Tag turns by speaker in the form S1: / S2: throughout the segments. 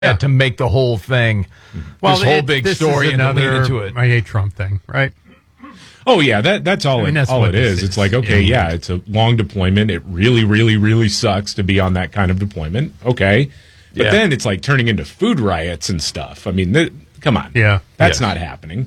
S1: to make the whole thing, this whole big story, and then lead into it.
S2: I hate Trump thing, right?
S3: Oh, yeah, that's all, all it is. It's like, okay, yeah, it's a long deployment. It really, really, really sucks to be on that kind of deployment. Okay. But then it's like turning into food riots and stuff. I mean, come on.
S2: Yeah.
S3: That's not happening.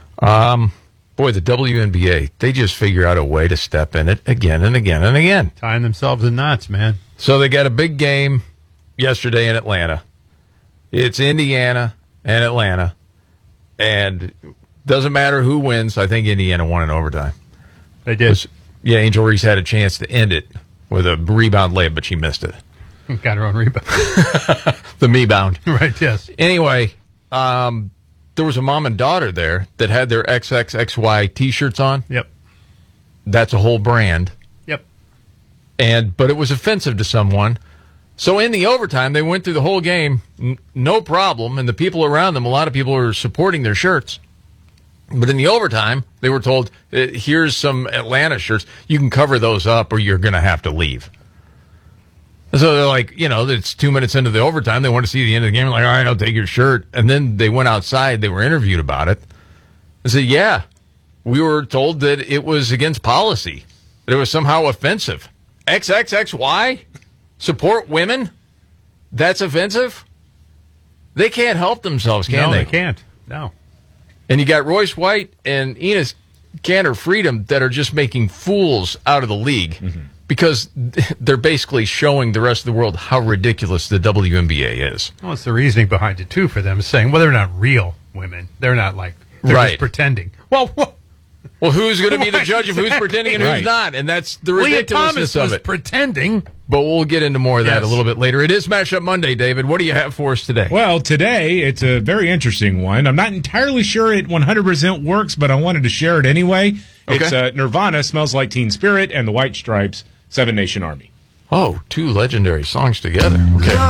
S1: Boy, the WNBA, they just figure out a way to step in it again and again and again.
S2: Tying themselves in knots, man.
S1: So they got a big game yesterday in Atlanta. It's Indiana and Atlanta. And doesn't matter who wins. I think Indiana won in overtime.
S2: They did.
S1: Yeah, Angel Reese had a chance to end it with a rebound layup, but she missed it.
S2: Got her own rebound.
S1: The me-bound.
S2: Right, yes.
S1: Anyway, there was a mom and daughter there that had their XXXY T-shirts on.
S2: Yep.
S1: That's a whole brand.
S2: Yep.
S1: But it was offensive to someone. So in the overtime, they went through the whole game, no problem, and the people around them, a lot of people were supporting their shirts. But in the overtime, they were told, here's some Atlanta shirts. You can cover those up or you're going to have to leave. So they're like, it's 2 minutes into the overtime. They want to see the end of the game. They're like, all right, I'll take your shirt. And then they went outside. They were interviewed about it. They said, yeah, we were told that it was against policy, that it was somehow offensive. XXXY? Support women? That's offensive? They can't help themselves, can they?
S2: No, they can't. No.
S1: And you got Royce White and Enes Kanter Freedom that are just making fools out of the league because they're basically showing the rest of the world how ridiculous the WNBA is.
S2: Well, it's the reasoning behind it, too, for them, saying, well, they're not real women. They're not they're just pretending.
S1: Well, who's going to be the judge of who's pretending and who's not? And that's the ridiculousness of it.
S2: Was pretending.
S1: But we'll get into more of that a little bit later. It is Mashup Monday, David. What do you have for us today?
S3: Well, today it's a very interesting one. I'm not entirely sure it 100% works, but I wanted to share it anyway. Okay. It's Nirvana, Smells Like Teen Spirit, and the White Stripes, Seven Nation Army.
S1: Oh, two legendary songs together. Okay.